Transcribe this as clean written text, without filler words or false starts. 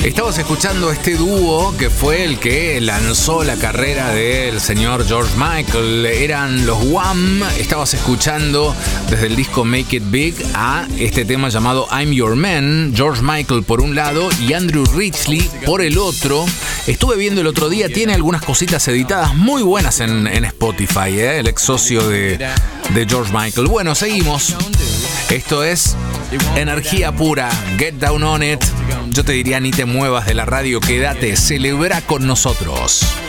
Estabas escuchando este dúo que fue el que lanzó la carrera del señor George Michael. Eran los Wham. Estabas escuchando desde el disco Make It Big a este tema llamado I'm Your Man. George Michael por un lado y Andrew Ridgeley por el otro. Estuve viendo el otro día, tiene algunas cositas editadas muy buenas en Spotify, el ex socio de George Michael. Bueno, seguimos. Esto es energía pura. Get down on it. Yo te diría, ni te muevas de la radio, quédate, celebra con nosotros.